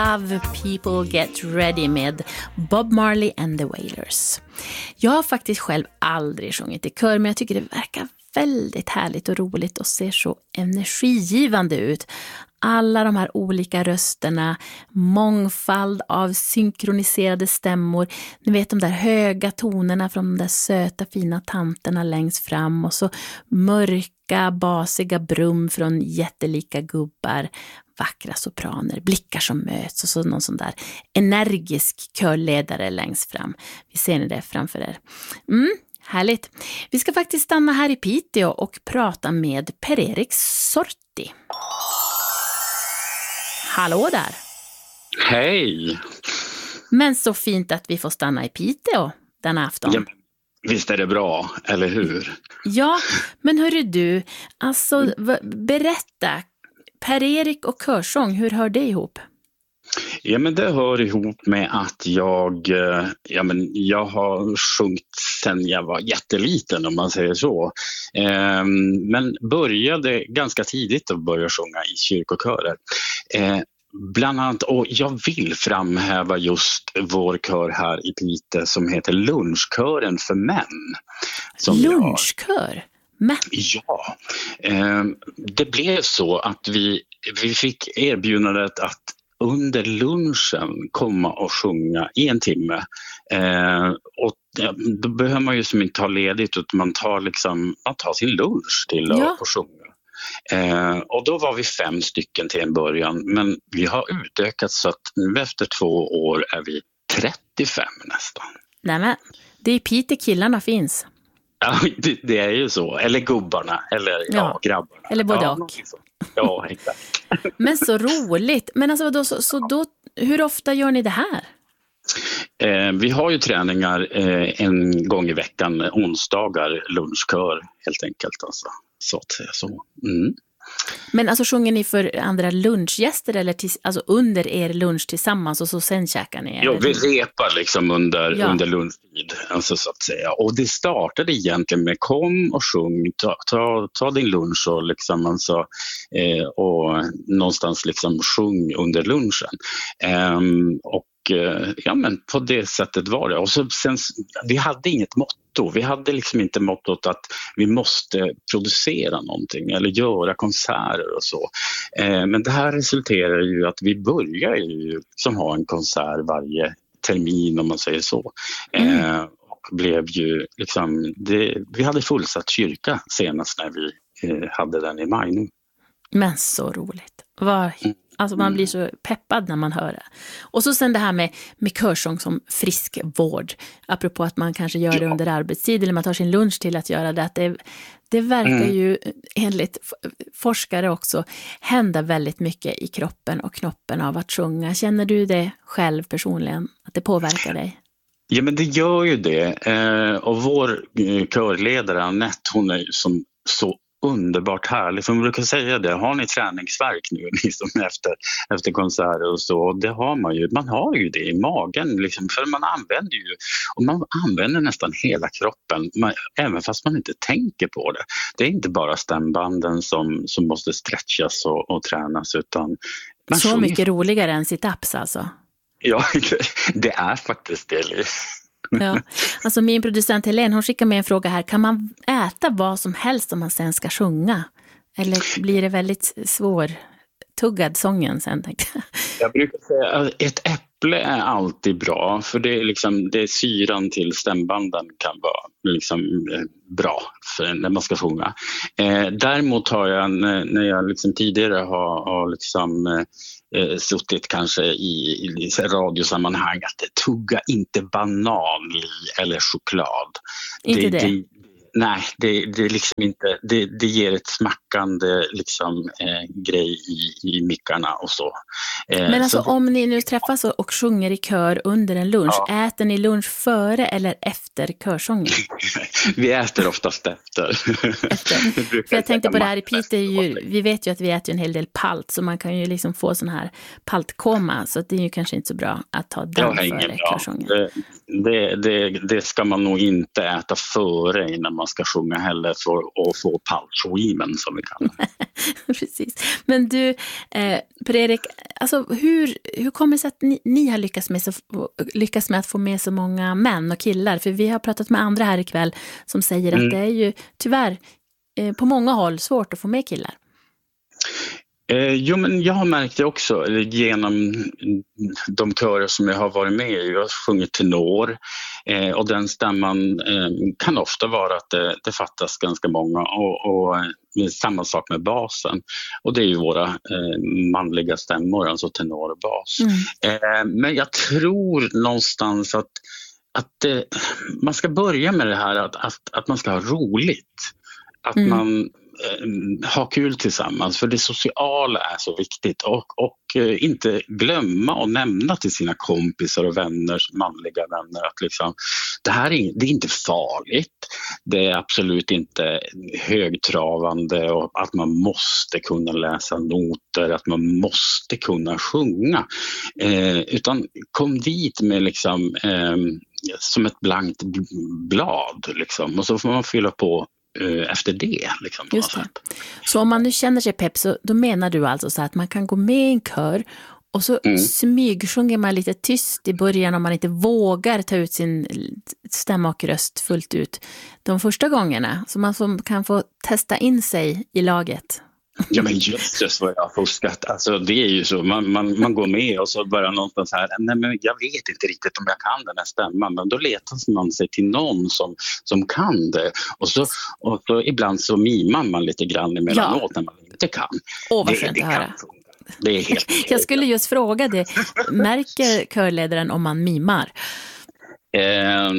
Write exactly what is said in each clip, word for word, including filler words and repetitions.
Love People Get Ready med Bob Marley and the Wailers. Jag har faktiskt själv aldrig sjungit i kör, men jag tycker det verkar väldigt härligt och roligt och ser så energigivande ut. Alla de här olika rösterna, mångfald av synkroniserade stämmor. Ni vet de där höga tonerna från de där söta fina tanterna längst fram och så mörka, basiga brum från jättelika gubbar. Vackra sopraner, blickar som möts och så någon sån där energisk körledare längst fram. Vi ser ni det framför er. Mm, härligt. Vi ska faktiskt stanna här i Piteå och prata med Per-Erik Sorti. Hallå där! Hej! Men så fint att vi får stanna i Piteå denna afton. Ja, visst är det bra, eller hur? Ja, men hörru du, alltså v- berätta. Per-Erik och körsång, hur hör det ihop? Ja, men det hör ihop med att jag, ja, men jag har sjungit sedan jag var jätteliten, om man säger så. Men började ganska tidigt att börja sjunga i kyrkokörer. Bland annat, och jag vill framhäva just vår kör här i Piteå som heter Lunchkören för män. Lunchkör? Men. Ja, eh, det blev så att vi, vi fick erbjudandet att under lunchen komma och sjunga i en timme. Eh, och då behöver man ju som inte ta ledigt utan man tar, liksom, man tar sin lunch till ja. att sjunga. Eh, och då var vi fem stycken till en början, men vi har utökat så att nu efter två år är vi trettiofem nästan. Nämen, det är Piteå killarna finns. Ja, det, det är ju så. Eller gubbarna, eller ja, ja grabbarna. Eller både ja, och. Ja, exakt. Men så roligt. Men alltså, då, så, så då, hur ofta gör ni det här? Eh, vi har ju träningar eh, en gång i veckan, onsdagar, lunchkör helt enkelt. Alltså, så att säga så. Mm. Men alltså sjunger ni för andra lunchgäster eller till, alltså under er lunch tillsammans och så sen käkar ni? Ja, vi repar liksom under, ja. under lunchtid, alltså så att säga. Och det startade egentligen med kom och sjung, ta, ta, ta din lunch och liksom alltså, eh, och någonstans liksom sjung under lunchen. Ehm, och ja, men på det sättet var det. Och så, sen, vi hade inget motto. Vi hade liksom inte mottot att vi måste producera någonting eller göra konserter och så. Eh, men det här resulterar ju att vi börjar ju som ha en konsert varje termin, om man säger så. Mm. Eh, och blev ju liksom, det, vi hade fullsatt kyrka senast när vi eh, hade den i maj nu. Men så roligt. Var, alltså man blir så peppad när man hör det. Och så sen det här med, med körsång som friskvård. Apropå att man kanske gör det ja. under arbetstid eller man tar sin lunch till att göra det. Att det, det verkar mm. ju enligt forskare också hända väldigt mycket i kroppen och knoppen av att sjunga. Känner du det själv personligen? Att det påverkar dig? Ja, men det gör ju det. Eh, och vår körledare Annette, hon är ju som så underbart härligt. Som man brukar säga det, har ni träningsvärk nu liksom efter, efter konserter och så? Det har man ju. Man har ju det i magen liksom, för man använder ju och man använder nästan hela kroppen man, även fast man inte tänker på det. Det är inte bara stämbanden som, som måste stretchas och, och tränas utan man så sjunger. Mycket roligare än sit-ups alltså. Ja, det är faktiskt det. Ja, alltså min producent Helene, hon skickar med en fråga här. Kan man äta vad som helst om man sen ska sjunga? Eller blir det väldigt svår tuggad sången sen, tänkte jag? Jag brukar säga att ett äpple är alltid bra. För det är, liksom, det är syran till stämbanden kan vara liksom, bra för när man ska sjunga. Eh, däremot har jag, när jag liksom tidigare har, har liksom, eh, suttit kanske i, i radiosammanhang, att tugga inte banan eller choklad. Inte det? det. det Nej, det, det, är liksom inte, det, det ger ett smackande liksom, eh, grej i, i mickarna och så. Eh, Men alltså så... om ni nu träffas och, och sjunger i kör under en lunch, ja. Äter ni lunch före eller efter körsången? Vi äter oftast efter. efter. För jag tänkte på det här i Piteå, ju, vi vet ju att vi äter en hel del palt, så man kan ju liksom få sån här paltkoma, så det är ju kanske inte så bra att ta den före körsången. Det, det, det, det ska man nog inte äta före innan man ska sjunga heller för att få palchoimen som vi kallar det. Precis. Men du, eh, Per-Erik, alltså hur, hur kommer det sig att ni, ni har lyckats med, så, lyckats med att få med så många män och killar? För vi har pratat med andra här ikväll som säger mm. att det är ju tyvärr eh, på många håll svårt att få med killar. Eh, jo, men jag har märkt det också genom de körer som jag har varit med i. Jag har sjungit tenor eh, och den stämman eh, kan ofta vara att det, det fattas ganska många och, och eh, samma sak med basen. Och det är ju våra eh, manliga stämmor, alltså tenor och bas. Mm. Eh, men jag tror någonstans att, att eh, man ska börja med det här att, att, att man ska ha roligt. Att mm. man ha kul tillsammans, för det sociala är så viktigt och, och eh, inte glömma och nämna till sina kompisar och vänner, manliga vänner att liksom, det här är, det är inte farligt, det är absolut inte högtravande och att man måste kunna läsa noter, att man måste kunna sjunga eh, utan kom dit med liksom eh, som ett blankt blad liksom, och så får man fylla på efter det. Liksom, just det. Så om man nu känner sig pepp, så då menar du alltså så att man kan gå med i en kör och så mm. smygsjunger man lite tyst i början om man inte vågar ta ut sin stämma och röst fullt ut de första gångerna, så man kan få testa in sig i laget. Ja, men just, just vad jag har fuskat. Alltså det är ju så, man, man, man går med och så börjar någonstans här, nej men jag vet inte riktigt om jag kan den här stämman, men då letar man sig till någon som, som kan det. Och så, och så ibland så mimar man lite grann emellanåt ja. när man inte kan. Åh, vad skönt att höra. Det är helt jag skulle just fråga det, märker körledaren om man mimar? Eh,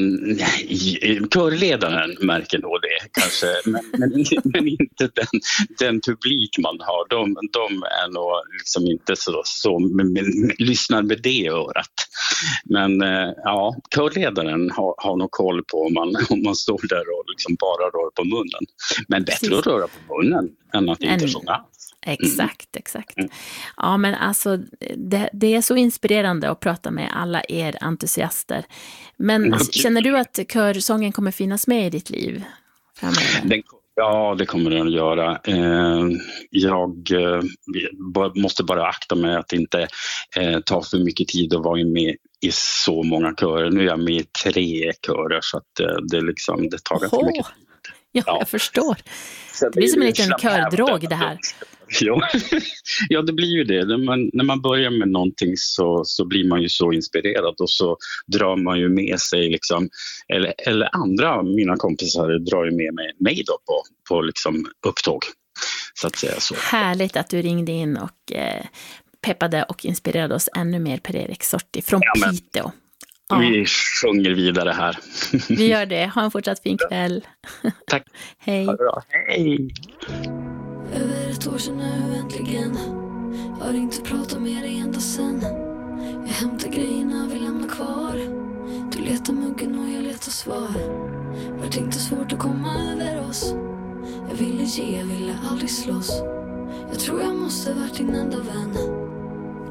körledaren märker nog det kanske, men, men, men inte den, den publik man har. De, de är nog liksom inte så, så men, men, lyssnar med det örat. Men eh, ja, körledaren har, har nog koll på om man, om man står där och liksom bara rör på munnen. Men bättre Precis. Att röra på munnen än att inte sjunga. Exakt, exakt. Ja, men alltså det, det är så inspirerande att prata med alla er entusiaster. Men känner du att körsången kommer finnas med i ditt liv framöver? Den, ja, det kommer den att göra. Eh, jag eh, måste bara akta mig att inte eh, ta för mycket tid och vara med i så många körer. Nu är jag med i tre körer så att eh, det, liksom, det tar ganska mycket tid. Ja, ja, jag förstår. Det blir som en liten kördrog det här. Ja. ja, det blir ju det. När man, när man börjar med någonting så, så blir man ju så inspirerad och så drar man ju med sig liksom, eller, eller andra, mina kompisar drar ju med mig, mig då på, på liksom upptåg. Så att säga så. Härligt att du ringde in och eh, peppade och inspirerade oss ännu mer, Per-Erik Sorti från ja, men... Piteå. Ja. Vi sjunger vidare här. Vi gör det. Ha en fortsatt fin kväll. Tack. Hej. Ha det bra. Hej. Över ett år sedan nu äntligen. Har inte pratat med dig ända sen. Jag hämtar grejerna, vill lämna kvar. Du letar muggen och jag letar svar. Vart inte svårt att komma över oss. Jag ville ge, jag ville aldrig slåss. Jag tror jag måste varit din enda vän.